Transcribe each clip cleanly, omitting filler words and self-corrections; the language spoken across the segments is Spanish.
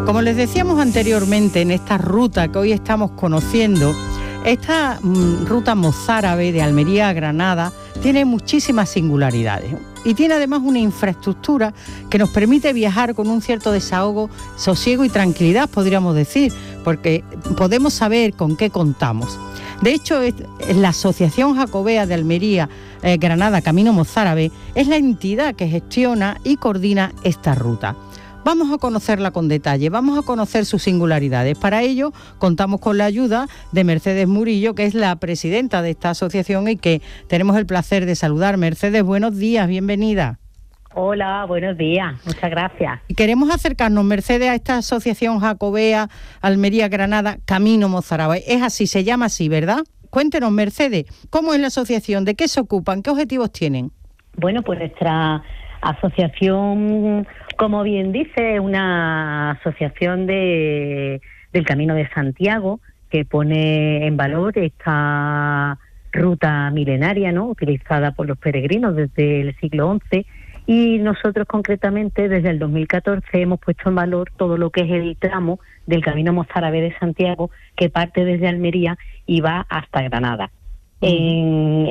Como les decíamos anteriormente, en esta ruta que hoy estamos conociendo, esta ruta mozárabe de Almería a Granada tiene muchísimas singularidades y tiene además una infraestructura que nos permite viajar con un cierto desahogo, sosiego y tranquilidad, podríamos decir, porque podemos saber con qué contamos. De hecho, la Asociación Jacobea de Almería Granada Camino Mozárabe es la entidad que gestiona y coordina esta ruta. Vamos a conocerla con detalle, vamos a conocer sus singularidades. Para ello, contamos con la ayuda de Mercedes Murillo, que es la presidenta de esta asociación y que tenemos el placer de saludar. Mercedes, buenos días, bienvenida. Hola, buenos días, muchas gracias. Queremos acercarnos, Mercedes, a esta Asociación Jacobea Almería Granada Camino Mozárabe. Es así, se llama así, ¿verdad? Cuéntenos, Mercedes, ¿cómo es la asociación? ¿De qué se ocupan? ¿Qué objetivos tienen? Bueno, pues nuestra asociación, como bien dice, es una asociación del Camino de Santiago que pone en valor esta ruta milenaria, ¿no?, utilizada por los peregrinos desde el siglo XI, y nosotros concretamente desde el 2014 hemos puesto en valor todo lo que es el tramo del Camino Mozárabe de Santiago que parte desde Almería y va hasta Granada. En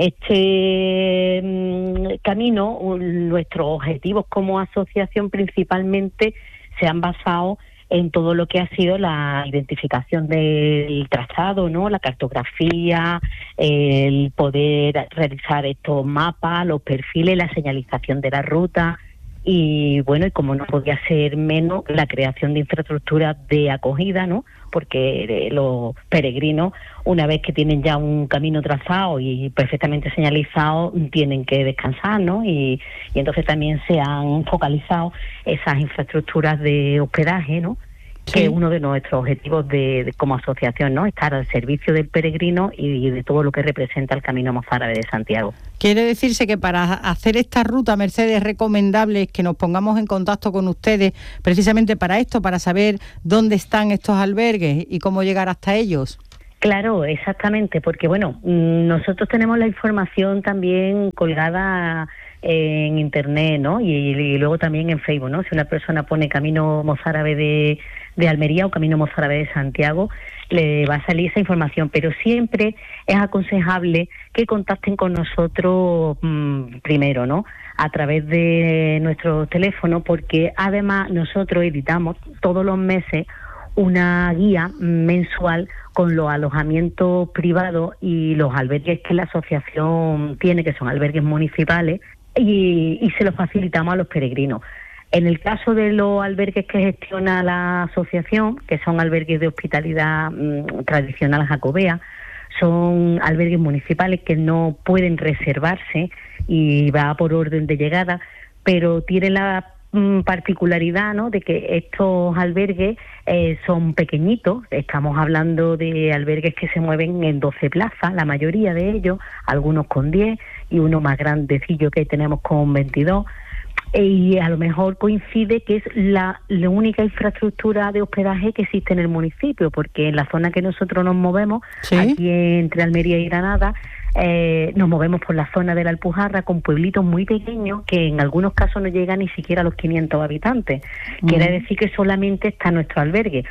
este camino, nuestros objetivos como asociación principalmente se han basado en todo lo que ha sido la identificación del trazado, ¿no?, la cartografía, el poder realizar estos mapas, los perfiles, la señalización de la ruta y, bueno, y como no podía ser menos, la creación de infraestructuras de acogida, ¿no?, porque los peregrinos, una vez que tienen ya un camino trazado y perfectamente señalizado, tienen que descansar, ¿no? Y entonces también se han focalizado esas infraestructuras de hospedaje, ¿no?, sí, que es uno de nuestros objetivos como asociación, ¿no?, estar al servicio del peregrino y de todo lo que representa el Camino Mozárabe de Santiago. Quiere decirse que para hacer esta ruta, Mercedes, es recomendable que nos pongamos en contacto con ustedes precisamente para esto, para saber dónde están estos albergues y cómo llegar hasta ellos. Claro, exactamente, porque bueno, nosotros tenemos la información también colgada en internet, ¿no?, y luego también en Facebook, ¿no? Si una persona pone Camino Mozárabe de Almería o Camino Mozárabe de Santiago, le va a salir esa información, pero siempre es aconsejable que contacten con nosotros primero, ¿no?, a través de nuestro teléfono, porque además nosotros editamos todos los meses una guía mensual con los alojamientos privados y los albergues que la asociación tiene, que son albergues municipales, y se los facilitamos a los peregrinos. En el caso de los albergues que gestiona la asociación, que son albergues de hospitalidad tradicional jacobea, son albergues municipales que no pueden reservarse y va por orden de llegada, pero tiene la particularidad, ¿no?, de que estos albergues son pequeñitos. Estamos hablando de albergues que se mueven en 12 plazas, la mayoría de ellos, algunos con 10 y uno más grandecillo que tenemos con 22. Y a lo mejor coincide que es la única infraestructura de hospedaje que existe en el municipio, porque en la zona que nosotros nos movemos, ¿sí?, aquí entre Almería y Granada, nos movemos por la zona de la Alpujarra con pueblitos muy pequeños que en algunos casos no llegan ni siquiera a los 500 habitantes. Quiere decir que solamente está nuestro albergue.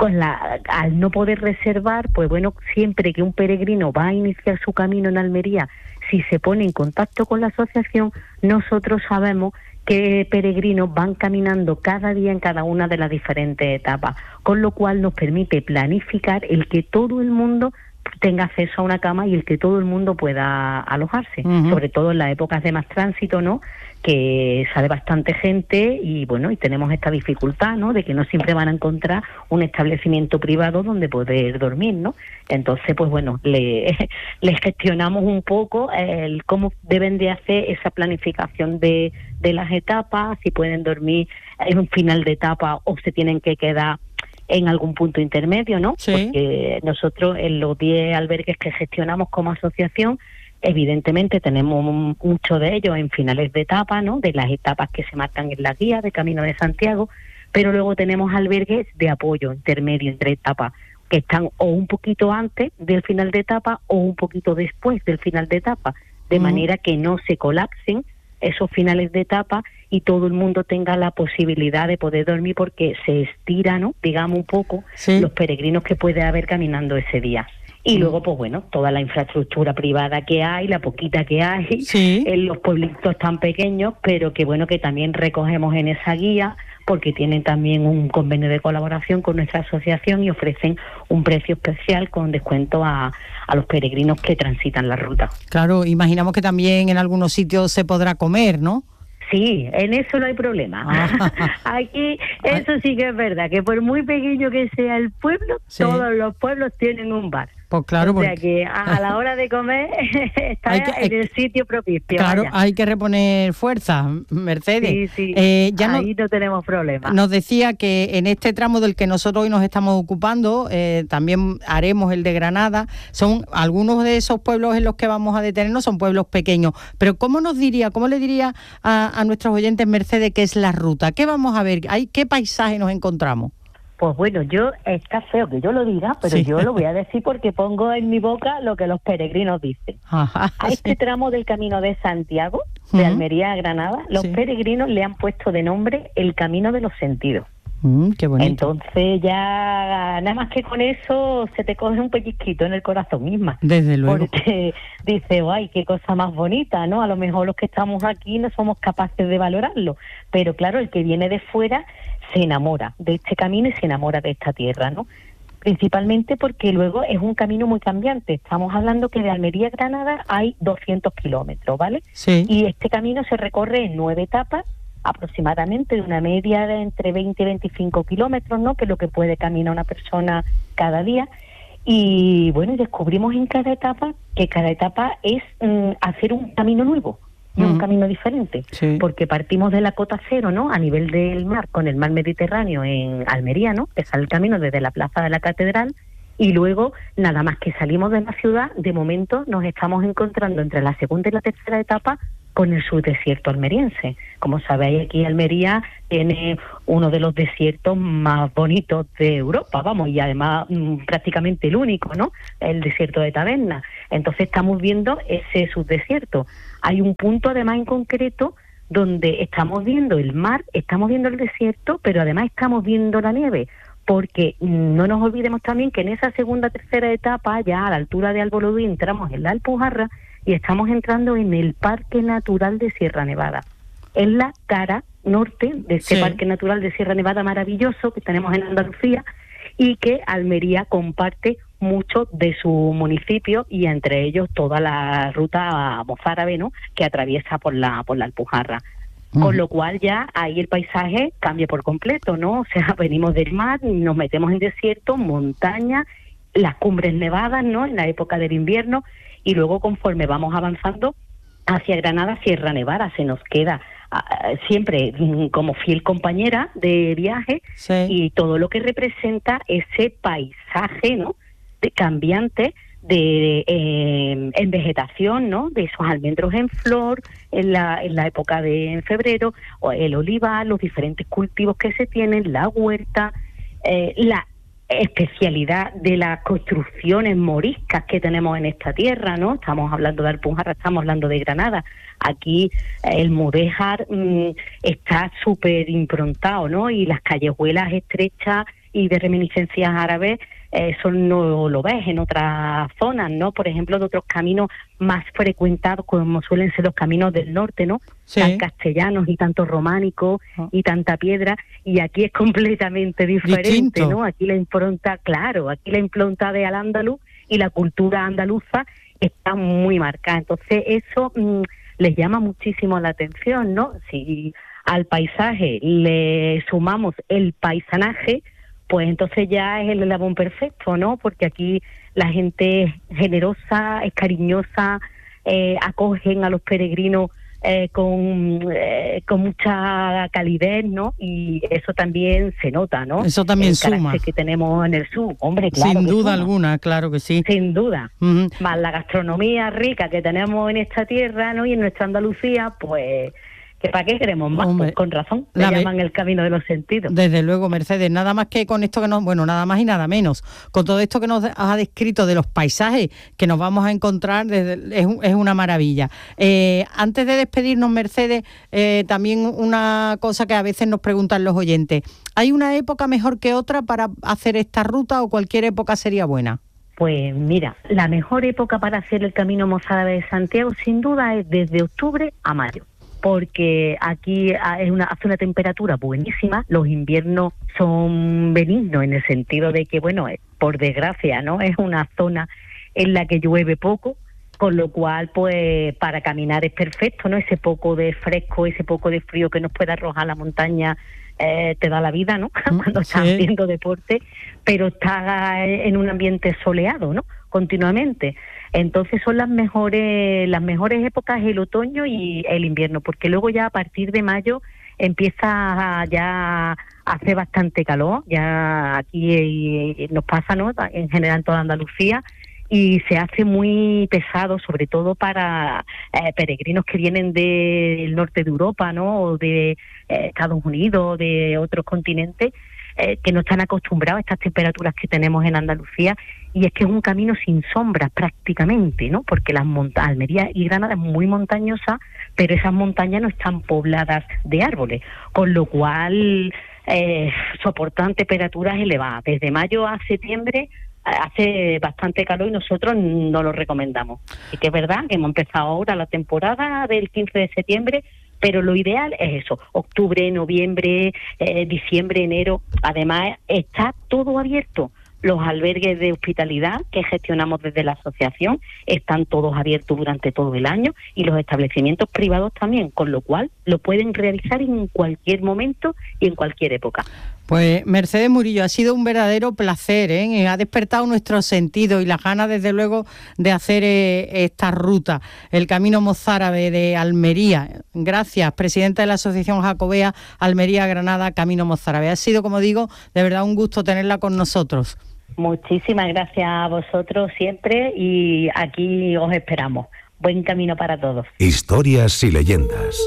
Al no poder reservar, pues bueno, siempre que un peregrino va a iniciar su camino en Almería, si se pone en contacto con la asociación, nosotros sabemos qué peregrinos van caminando cada día en cada una de las diferentes etapas, con lo cual nos permite planificar el que todo el mundo tenga acceso a una cama y el que todo el mundo pueda alojarse, sobre todo en las épocas de más tránsito, ¿no?, que sale bastante gente y bueno, y tenemos esta dificultad, ¿no?, de que no siempre van a encontrar un establecimiento privado donde poder dormir, ¿no? Entonces, pues bueno, les gestionamos un poco cómo deben de hacer esa planificación de las etapas, si pueden dormir en un final de etapa o se tienen que quedar en algún punto intermedio, ¿no? Sí. Porque nosotros en los 10 albergues que gestionamos como asociación, evidentemente tenemos muchos de ellos en finales de etapa, ¿no?, de las etapas que se marcan en la guía de Camino de Santiago, pero luego tenemos albergues de apoyo intermedio entre etapas, que están o un poquito antes del final de etapa o un poquito después del final de etapa, de manera que no se colapsen esos finales de etapa y todo el mundo tenga la posibilidad de poder dormir, porque se estira, ¿no?, digamos un poco, los peregrinos que puede haber caminando ese día. Y luego, pues bueno, toda la infraestructura privada que hay, la poquita que hay, en los pueblitos tan pequeños, pero que bueno, que también recogemos en esa guía, porque tienen también un convenio de colaboración con nuestra asociación y ofrecen un precio especial con descuento a los peregrinos que transitan la ruta. Claro, imaginamos que también en algunos sitios se podrá comer, ¿no? Sí, en eso no hay problema. Aquí eso sí que es verdad, que por muy pequeño que sea el pueblo, todos los pueblos tienen un bar. Pues claro, o sea que a la hora de comer está en el sitio propicio. Claro, vaya. hay que reponer fuerza, Mercedes. Sí, ahí no tenemos problema. Nos decía que en este tramo del que nosotros hoy nos estamos ocupando, también haremos el de Granada. Son algunos de esos pueblos en los que vamos a detenernos, son pueblos pequeños. Pero cómo le diría a nuestros oyentes, Mercedes, qué es la ruta? ¿Qué vamos a ver? ¿Qué paisaje nos encontramos? Pues bueno, está feo que yo lo diga, pero yo lo voy a decir porque pongo en mi boca lo que los peregrinos dicen. A este tramo del Camino de Santiago, de Almería a Granada, los peregrinos le han puesto de nombre el Camino de los Sentidos. Qué bonito. Entonces ya nada más que con eso se te coge un pellizquito en el corazón misma. Desde luego. Porque dice, ay, qué cosa más bonita, ¿no? A lo mejor los que estamos aquí no somos capaces de valorarlo, pero claro, el que viene de fuera se enamora de este camino y se enamora de esta tierra, ¿no? Principalmente porque luego es un camino muy cambiante. Estamos hablando que de Almería a Granada hay 200 kilómetros, ¿vale? Sí. Y este camino se recorre en 9 etapas, aproximadamente de una media de entre 20 y 25 kilómetros, ¿no?, que es lo que puede caminar una persona cada día. Y bueno, descubrimos en cada etapa que cada etapa es hacer un camino nuevo, un camino diferente, porque partimos de la cota cero, ¿no?, a nivel del mar, con el mar Mediterráneo en Almería, ¿no?, que sale el camino desde la plaza de la Catedral, y luego, nada más que salimos de la ciudad, de momento nos estamos encontrando entre la segunda y la tercera etapa con el subdesierto almeriense. Como sabéis, aquí Almería tiene uno de los desiertos más bonitos de Europa, vamos, y además prácticamente el único, ¿no?, el desierto de Taberna. Entonces estamos viendo ese subdesierto. Hay un punto además en concreto donde estamos viendo el mar, estamos viendo el desierto, pero además estamos viendo la nieve, porque no nos olvidemos también que en esa segunda, tercera etapa, ya a la altura de Albolodí, entramos en la Alpujarra y estamos entrando en el Parque Natural de Sierra Nevada. Es la cara norte de este Parque Natural de Sierra Nevada maravilloso que tenemos en Andalucía y que Almería comparte mucho de su municipio, y entre ellos toda la ruta mozárabe, ¿no?, que atraviesa por la Alpujarra. Con lo cual ya ahí el paisaje cambia por completo, ¿no? O sea, venimos del mar, nos metemos en desierto, montaña, las cumbres nevadas, ¿no?, en la época del invierno, y luego conforme vamos avanzando hacia Granada, Sierra Nevada se nos queda siempre como fiel compañera de viaje, y todo lo que representa ese paisaje, ¿no?, de cambiante, en vegetación, ¿no?, de esos almendros en flor en la época en febrero, o el olivar, los diferentes cultivos que se tienen, la huerta, la especialidad de las construcciones moriscas que tenemos en esta tierra, ¿no? Estamos hablando de Alpujarra, estamos hablando de Granada. Aquí el mudéjar está súper improntado, ¿no? Y las callejuelas estrechas y de reminiscencias árabes, eso no lo ves en otras zonas, ¿no? Por ejemplo, de otros caminos más frecuentados, como suelen ser los caminos del norte, ¿no? Tan castellanos y tanto románicos y tanta piedra, y aquí es completamente diferente, distinto, ¿no? Aquí la impronta, aquí la impronta de al-ándalus y la cultura andaluza está muy marcada. Entonces eso les llama muchísimo la atención, ¿no? Si al paisaje le sumamos el paisanaje, pues entonces ya es el eslabón perfecto, ¿no? Porque aquí la gente es generosa, es cariñosa, acogen a los peregrinos con mucha calidez, ¿no? Y eso también se nota, ¿no? Eso también suma. Que tenemos en el sur, hombre, claro. Sin duda alguna, claro que sí. Sin duda. Más la gastronomía rica que tenemos en esta tierra, ¿no? Y en nuestra Andalucía, pues ¿Que para qué queremos más? Pues con razón, le llaman el camino de los sentidos. Desde luego, Mercedes, nada más que con esto nada más y nada menos, con todo esto que nos ha descrito de los paisajes que nos vamos a encontrar, es una maravilla. Antes de despedirnos, Mercedes, también una cosa que a veces nos preguntan los oyentes, ¿hay una época mejor que otra para hacer esta ruta o cualquier época sería buena? Pues mira, la mejor época para hacer el Camino Mozárabe de Santiago sin duda es desde octubre a mayo, porque aquí hace una temperatura buenísima, los inviernos son benignos en el sentido de que, bueno, por desgracia, ¿no? Es una zona en la que llueve poco, con lo cual, pues, para caminar es perfecto, ¿no? Ese poco de fresco, ese poco de frío que nos puede arrojar la montaña, te da la vida, ¿no? Cuando estás haciendo deporte, pero estás en un ambiente soleado, ¿no? Continuamente. Entonces son las mejores épocas el otoño y el invierno, porque luego ya a partir de mayo empieza ya a hacer bastante calor, ya aquí nos pasa, ¿no? En general en toda Andalucía, y se hace muy pesado, sobre todo para peregrinos que vienen del norte de Europa, ¿no? O de Estados Unidos, de otros continentes, que no están acostumbrados a estas temperaturas que tenemos en Andalucía, y es que es un camino sin sombras prácticamente, ¿no? Porque Almería y Granada es muy montañosa, pero esas montañas no están pobladas de árboles, con lo cual soportan temperaturas elevadas. Desde mayo a septiembre hace bastante calor y nosotros no lo recomendamos. Y que es verdad que hemos empezado ahora la temporada del 15 de septiembre, pero lo ideal es eso, octubre, noviembre, diciembre, enero. Además, está todo abierto. Los albergues de hospitalidad que gestionamos desde la asociación están todos abiertos durante todo el año, y los establecimientos privados también, con lo cual lo pueden realizar en cualquier momento y en cualquier época. Pues Mercedes Murillo, ha sido un verdadero placer, ha despertado nuestros sentidos y las ganas, desde luego, de hacer esta ruta, el Camino Mozárabe de Almería. Gracias, presidenta de la Asociación Jacobea Almería-Granada Camino Mozárabe. Ha sido, como digo, de verdad un gusto tenerla con nosotros. Muchísimas gracias a vosotros siempre, y aquí os esperamos. Buen camino para todos. Historias y leyendas.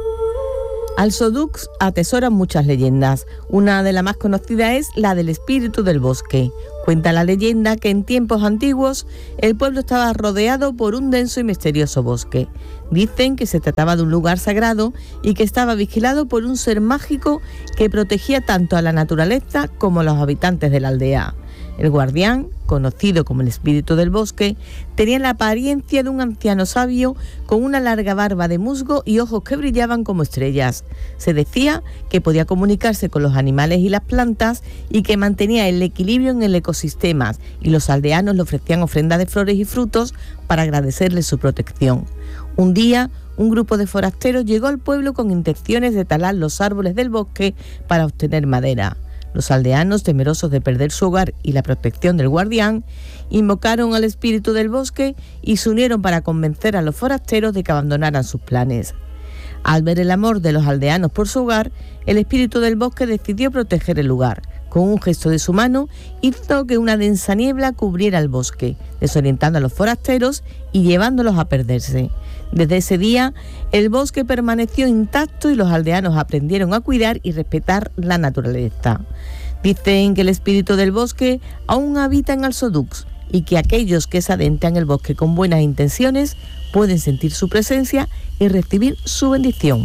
Alsodux atesora muchas leyendas. Una de las más conocidas es la del espíritu del bosque. Cuenta la leyenda que en tiempos antiguos el pueblo estaba rodeado por un denso y misterioso bosque. Dicen que se trataba de un lugar sagrado y que estaba vigilado por un ser mágico que protegía tanto a la naturaleza como a los habitantes de la aldea. El guardián, conocido como el espíritu del bosque, tenía la apariencia de un anciano sabio con una larga barba de musgo y ojos que brillaban como estrellas. Se decía que podía comunicarse con los animales y las plantas y que mantenía el equilibrio en el ecosistema, y los aldeanos le ofrecían ofrendas de flores y frutos para agradecerle su protección. Un día, un grupo de forasteros llegó al pueblo con intenciones de talar los árboles del bosque para obtener madera. Los aldeanos, temerosos de perder su hogar y la protección del guardián, invocaron al espíritu del bosque y se unieron para convencer a los forasteros de que abandonaran sus planes. Al ver el amor de los aldeanos por su hogar, el espíritu del bosque decidió proteger el lugar. Con un gesto de su mano, hizo que una densa niebla cubriera el bosque, desorientando a los forasteros y llevándolos a perderse. Desde ese día, el bosque permaneció intacto y los aldeanos aprendieron a cuidar y respetar la naturaleza. Dicen que el espíritu del bosque aún habita en Alsodux y que aquellos que se adentran en el bosque con buenas intenciones pueden sentir su presencia y recibir su bendición.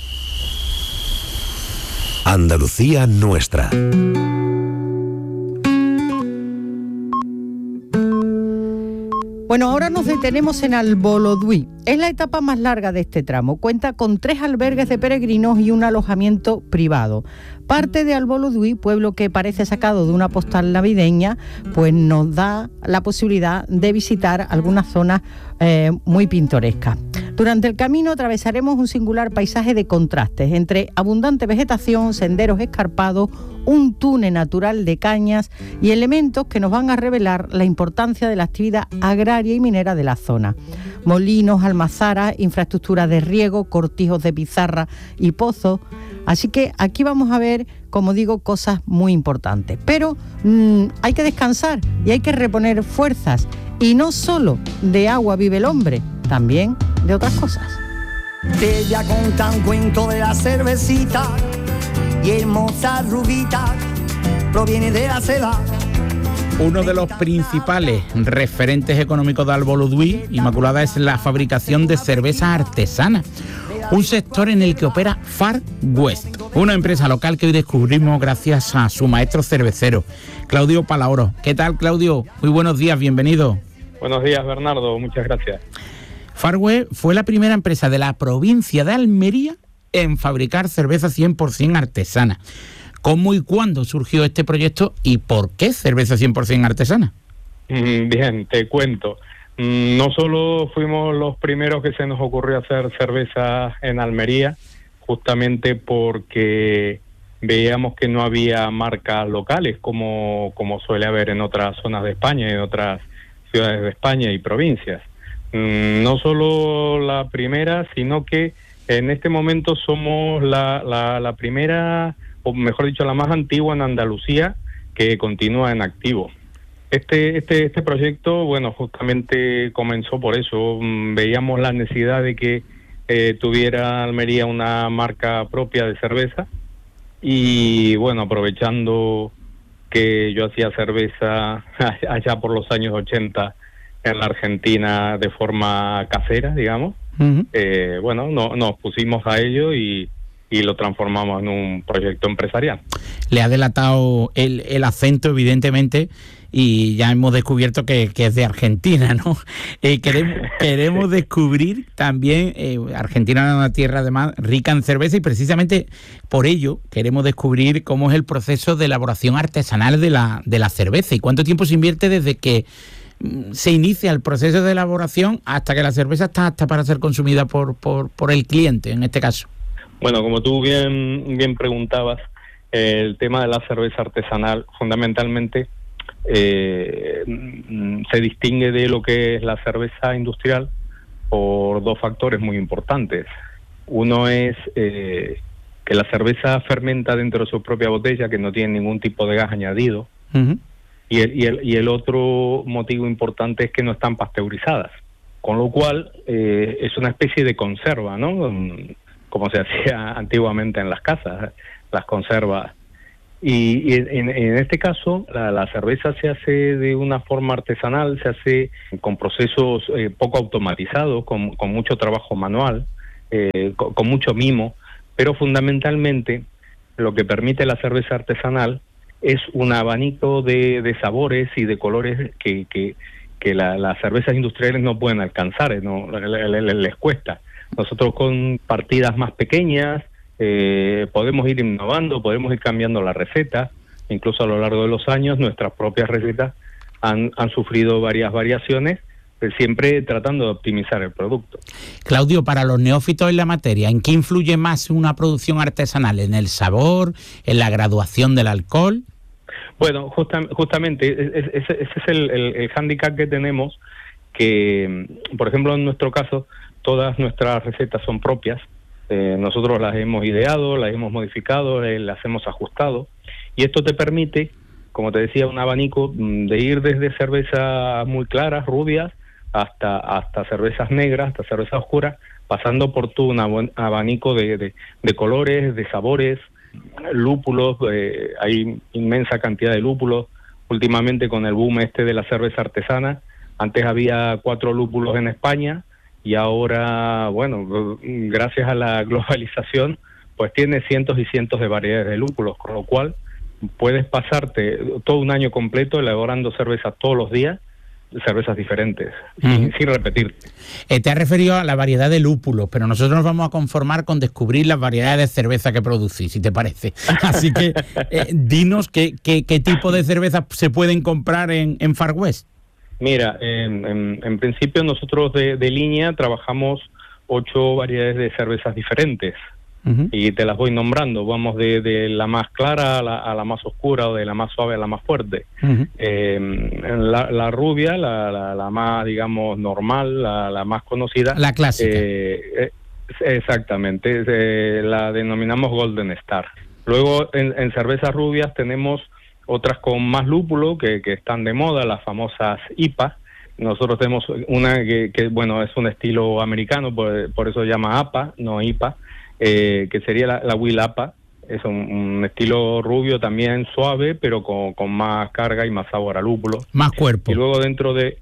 Andalucía nuestra. Bueno, ahora nos detenemos en Alboloduí. Es la etapa más larga de este tramo. Cuenta con 3 albergues de peregrinos y un alojamiento privado. Parte de Alboloduí, pueblo que parece sacado de una postal navideña, pues nos da la posibilidad de visitar algunas zonas muy pintorescas. Durante el camino atravesaremos un singular paisaje de contrastes entre abundante vegetación, senderos escarpados, un túnel natural de cañas y elementos que nos van a revelar la importancia de la actividad agraria y minera de la zona. Molinos, almazaras, infraestructuras de riego, cortijos de pizarra y pozos. Así que aquí vamos a ver, como digo, cosas muy importantes. Pero hay que descansar y hay que reponer fuerzas. Y no solo de agua vive el hombre, también de otras cosas. Te voy a contar un cuento de la cervecita y el Mozart Rubita proviene de la seda. Uno de los principales referentes económicos de Alboludui, Inmaculada, es la fabricación de cerveza artesana, un sector en el que opera Far West, una empresa local que hoy descubrimos gracias a su maestro cervecero, Claudio Palaoro. ¿Qué tal, Claudio? Muy buenos días, bienvenido. Buenos días, Bernardo, muchas gracias. Far West fue la primera empresa de la provincia de Almería en fabricar cerveza 100% artesana. ¿Cómo y cuándo surgió este proyecto y por qué cerveza 100% artesana? Bien, te cuento. No solo fuimos los primeros que se nos ocurrió hacer cerveza en Almería, justamente porque veíamos que no había marcas locales como suele haber en otras zonas de España y en otras ciudades de España y provincias. No solo la primera, sino que en este momento somos la primera, o mejor dicho, la más antigua en Andalucía que continúa en activo. Este proyecto, bueno, justamente comenzó por eso. Veíamos la necesidad de que tuviera Almería una marca propia de cerveza y, bueno, aprovechando que yo hacía cerveza allá por los años 80 en la Argentina de forma casera, digamos, bueno, nos pusimos a ello y lo transformamos en un proyecto empresarial. Le ha delatado el acento, evidentemente, y ya hemos descubierto que es de Argentina, ¿no? Queremos descubrir también, Argentina es una tierra además rica en cerveza y precisamente por ello queremos descubrir cómo es el proceso de elaboración artesanal de la cerveza y cuánto tiempo se invierte desde que se inicia el proceso de elaboración hasta que la cerveza está apta para ser consumida por el cliente, en este caso. Bueno, como tú bien preguntabas, el tema de la cerveza artesanal fundamentalmente se distingue de lo que es la cerveza industrial por dos factores muy importantes. Uno es que la cerveza fermenta dentro de su propia botella, que no tiene ningún tipo de gas añadido. Uh-huh. Y el otro motivo importante es que no están pasteurizadas, con lo cual es una especie de conserva, ¿no? Como se hacía antiguamente en las casas, las conservas. Y en este caso, la cerveza se hace de una forma artesanal, se hace con procesos poco automatizados, con mucho trabajo manual, con mucho mimo, pero fundamentalmente lo que permite la cerveza artesanal es un abanico de sabores y de colores que las cervezas industriales no pueden alcanzar, les cuesta. Nosotros con partidas más pequeñas podemos ir innovando, podemos ir cambiando la receta. Incluso a lo largo de los años nuestras propias recetas han sufrido varias variaciones, siempre tratando de optimizar el producto. Claudio, para los neófitos en la materia, ¿en qué influye más una producción artesanal? ¿En el sabor? ¿En la graduación del alcohol? Bueno, justamente ese es el hándicap que tenemos, que, por ejemplo, en nuestro caso, todas nuestras recetas son propias. Nosotros las hemos ideado, las hemos modificado, las hemos ajustado, y esto te permite, como te decía, un abanico de ir desde cervezas muy claras, rubias, hasta cervezas negras, hasta cervezas oscuras, pasando por todo un abanico de colores, de sabores, lúpulos. Hay inmensa cantidad de lúpulos. Últimamente, con el boom de la cerveza artesana, antes había 4 lúpulos en España, y ahora, bueno, gracias a la globalización, pues tiene cientos y cientos de variedades de lúpulos, con lo cual puedes pasarte todo un año completo elaborando cervezas todos los días, cervezas diferentes, sin repetir. Te has referido a la variedad de lúpulos, pero nosotros nos vamos a conformar con descubrir las variedades de cerveza que producís, si te parece. Así que dinos qué tipo de cervezas se pueden comprar en Far West. Mira, en principio nosotros de línea trabajamos 8 variedades de cervezas diferentes. Uh-huh. Y te las voy nombrando. Vamos de la más clara a la más oscura, o de la más suave a la más fuerte. Uh-huh. La rubia, la más, digamos, normal, la más conocida. La clásica. Exactamente. La denominamos Golden Star. Luego, en cervezas rubias tenemos otras con más lúpulo que están de moda, las famosas IPA. Nosotros tenemos una que bueno, es un estilo americano, por eso se llama APA, no IPA, que sería la Will APA. Es un estilo rubio también suave, pero con más carga y más sabor a lúpulo. Más cuerpo. Y luego dentro de...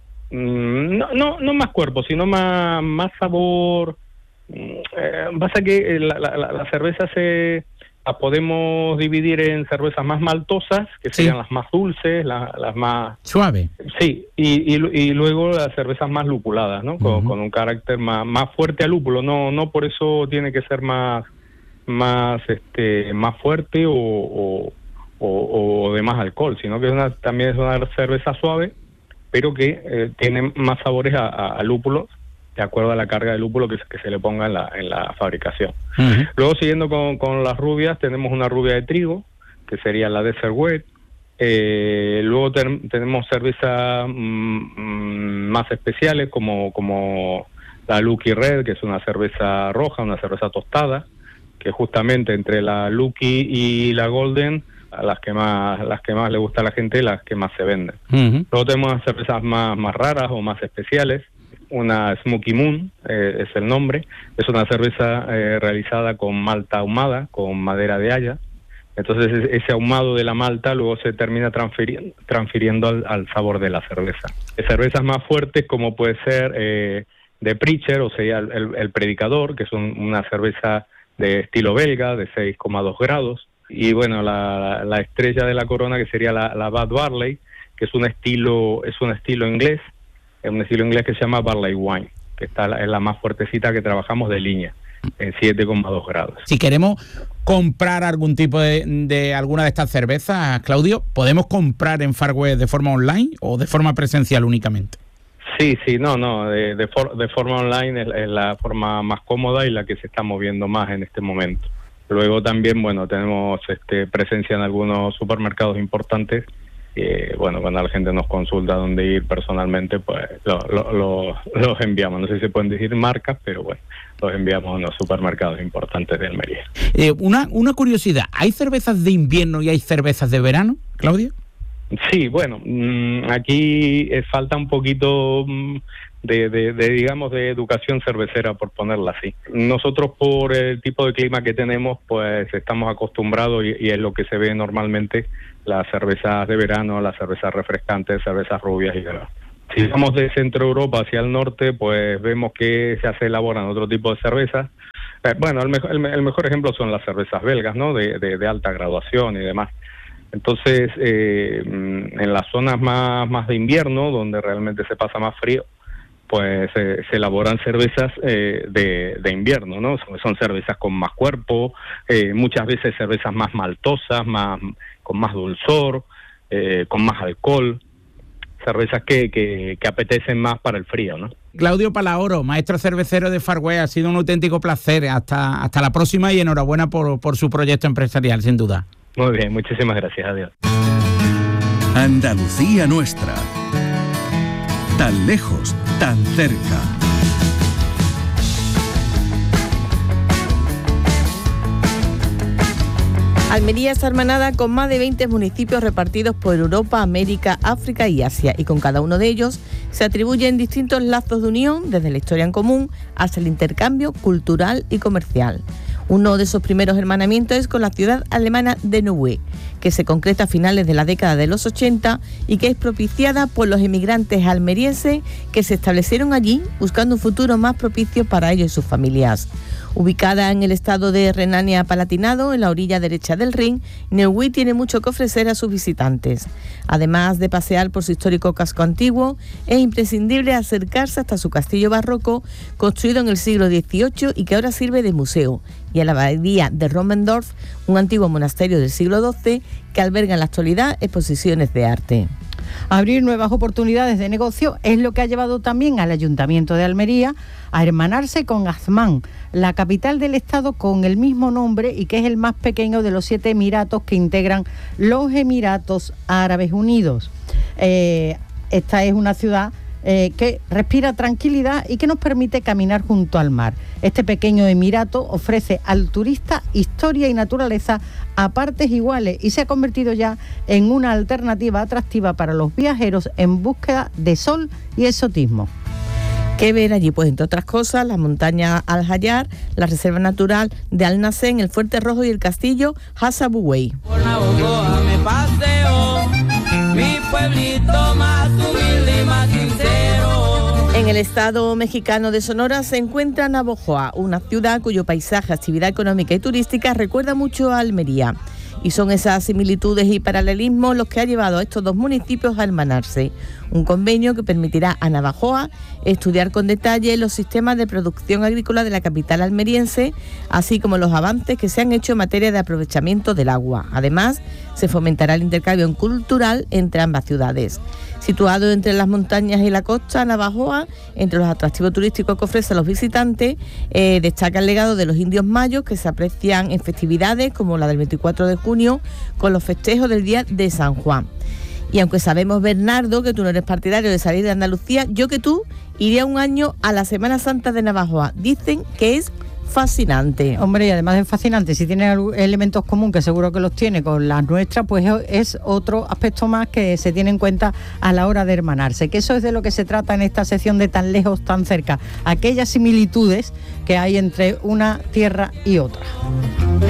no más cuerpo, sino más sabor. Pasa que la cerveza la podemos dividir en cervezas más maltosas, que serían las más dulces, las más... Suave. Sí, y luego las cervezas más lupuladas, ¿no? Con un carácter más fuerte a lúpulo. No por eso tiene que ser más fuerte o de más alcohol, sino que también es una cerveza suave, pero que tiene más sabores a lúpulo, de acuerdo a la carga de lúpulo que se le ponga en la fabricación. Luego, siguiendo con las rubias, tenemos una rubia de trigo, que sería la Desert Wet. Luego tenemos cervezas más especiales, como la Lucky Red, que es una cerveza roja, una cerveza tostada, que justamente entre la Lucky y la Golden, las que más le gusta a la gente, las que más se venden. Luego tenemos cervezas más raras o más especiales. Una Smoky Moon, es el nombre. Es una cerveza realizada con malta ahumada, con madera de haya. Entonces ese ahumado de la malta luego se termina transfiriendo al sabor de la cerveza. Cervezas más fuertes, como puede ser de Preacher, o sea, el Predicador, que es una cerveza de estilo belga, de 6,2 grados. Y bueno, la estrella de la corona, que sería la Bad Barley, que es un estilo inglés. Es un estilo inglés que se llama Barley Wine, que es la más fuertecita que trabajamos de línea, en 7,2 grados. Si queremos comprar algún tipo de alguna de estas cervezas, Claudio, ¿podemos comprar en Far West de forma online o de forma presencial únicamente? Sí, de forma online es la forma más cómoda y la que se está moviendo más en este momento. Luego también, bueno, tenemos presencia en algunos supermercados importantes. Bueno, cuando la gente nos consulta dónde ir personalmente, pues los enviamos. No sé si se pueden decir marcas, pero bueno, los enviamos a los supermercados importantes de Almería. Una curiosidad, ¿hay cervezas de invierno y hay cervezas de verano, Claudio? Sí, bueno, aquí falta un poquito de educación cervecera, por ponerla así. Nosotros, por el tipo de clima que tenemos, pues estamos acostumbrados y es lo que se ve normalmente, las cervezas de verano, las cervezas refrescantes, cervezas rubias y demás. Si vamos de Centro Europa hacia el norte, pues vemos que se elaboran otro tipo de cervezas. Bueno, el mejor ejemplo son las cervezas belgas, ¿no? De alta graduación y demás. Entonces, en las zonas más de invierno, donde realmente se pasa más frío, pues se elaboran cervezas de invierno, ¿no? Son cervezas con más cuerpo, muchas veces cervezas más maltosas, con más dulzor, con más alcohol, cervezas que apetecen más para el frío, ¿no? Claudio Palahoro, maestro cervecero de Far West, ha sido un auténtico placer. Hasta la próxima y enhorabuena por su proyecto empresarial, sin duda. Muy bien, muchísimas gracias, adiós. Andalucía nuestra. Tan lejos, tan cerca. Almería está hermanada con más de 20 municipios repartidos por Europa, América, África y Asia, y con cada uno de ellos se atribuyen distintos lazos de unión, desde la historia en común hasta el intercambio cultural y comercial. Uno de esos primeros hermanamientos es con la ciudad alemana de Neuwied, que se concreta a finales de la década de los 80 y que es propiciada por los emigrantes almerienses que se establecieron allí buscando un futuro más propicio para ellos y sus familias. Ubicada en el estado de Renania-Palatinado, en la orilla derecha del Rin, Neuwied tiene mucho que ofrecer a sus visitantes. Además de pasear por su histórico casco antiguo, es imprescindible acercarse hasta su castillo barroco, construido en el siglo XVIII y que ahora sirve de museo, y a la abadía de Rommendorf, un antiguo monasterio del siglo XII que alberga en la actualidad exposiciones de arte. Abrir nuevas oportunidades de negocio es lo que ha llevado también al Ayuntamiento de Almería a hermanarse con Azmán, la capital del estado con el mismo nombre y que es el más pequeño de los 7 emiratos que integran los Emiratos Árabes Unidos. Esta es una ciudad que respira tranquilidad y que nos permite caminar junto al mar. Este pequeño emirato ofrece al turista historia y naturaleza a partes iguales y se ha convertido ya en una alternativa atractiva para los viajeros en búsqueda de sol y exotismo. ¿Qué ver allí? Pues entre otras cosas, la montaña Al-Hayar, la reserva natural de Al-Nasén, el Fuerte Rojo y el castillo Hasabuwey. Por Navojoa me paseo, mi pueblito más humilde y más sincero. En el estado mexicano de Sonora se encuentra Navojoa, una ciudad cuyo paisaje, actividad económica y turística recuerda mucho a Almería. Y son esas similitudes y paralelismos los que ha llevado a estos dos municipios a hermanarse. Un convenio que permitirá a Navojoa estudiar con detalle los sistemas de producción agrícola de la capital almeriense, así como los avances que se han hecho en materia de aprovechamiento del agua. Además, se fomentará el intercambio cultural entre ambas ciudades. Situado entre las montañas y la costa, Navojoa, entre los atractivos turísticos que ofrece a los visitantes, destaca el legado de los indios mayos que se aprecian en festividades como la del 24 de junio, con los festejos del Día de San Juan. Y aunque sabemos, Bernardo, que tú no eres partidario de salir de Andalucía, yo que tú iría un año a la Semana Santa de Navojoa. Dicen que es fascinante. Hombre, y además es fascinante, si tiene elementos comunes, que seguro que los tiene con las nuestras, pues es otro aspecto más que se tiene en cuenta a la hora de hermanarse, que eso es de lo que se trata en esta sección de Tan Lejos, Tan Cerca, aquellas similitudes que hay entre una tierra y otra.